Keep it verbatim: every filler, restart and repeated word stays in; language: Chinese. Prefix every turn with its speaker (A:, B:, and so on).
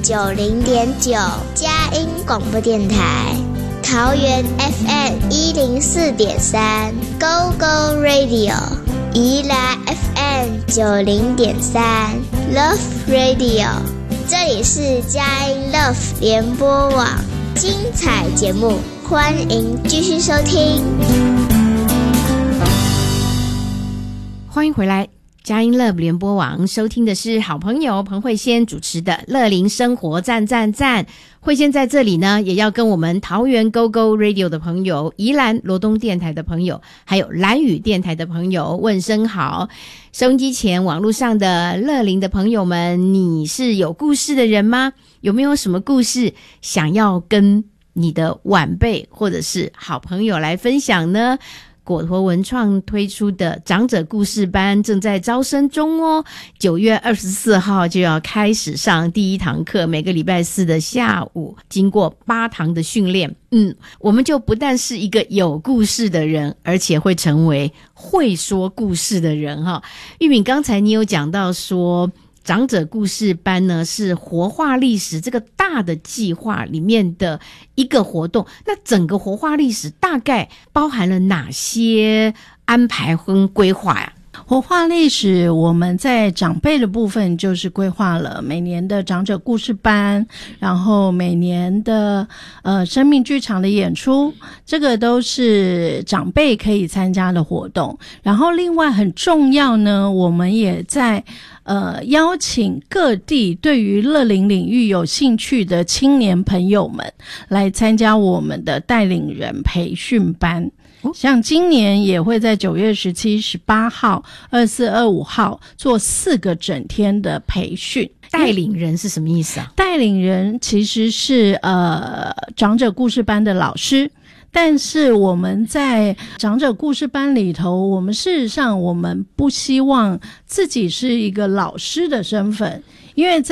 A: 九零点九，佳音广播电台。桃园 F M 一零四点三 ，Go Go Radio。宜兰 F M 九零点三 ，Love Radio。这里是佳音 Love 联播网，精彩节目，欢迎继续收听。
B: 欢迎回来，佳音 Love 联播网收听的是好朋友彭慧仙主持的乐龄生活赞赞赞。慧仙在这里呢，也要跟我们桃园 Go Go Radio 的朋友、宜兰罗东电台的朋友，还有兰屿电台的朋友问声好。收音机前网络上的乐龄的朋友们，你是有故事的人吗？有没有什么故事想要跟你的晚辈或者是好朋友来分享呢？果陀文创推出的长者故事班正在招生中哦，九月二十四号就要开始上第一堂课，每个礼拜四的下午，经过八堂的训练，嗯，我们就不但是一个有故事的人，而且会成为会说故事的人哈。玉敏，刚才你有讲到说长者故事班呢是活化历史这个大的计划里面的一个活动，那整个活化历史大概包含了哪些安排跟规划呀？
C: 活化历史我们在长辈的部分就是规划了每年的长者故事班，然后每年的呃生命剧场的演出，这个都是长辈可以参加的活动。然后另外很重要呢，我们也在呃邀请各地对于乐龄领域有兴趣的青年朋友们来参加我们的带领人培训班。像今年也会在九月十七、十八号、二四、二五号做四个整天的培训。
B: 带领人是什么意思啊？
C: 带领人其实是呃长者故事班的老师，但是我们在长者故事班里头，我们事实上我们不希望自己是一个老师的身份，因为在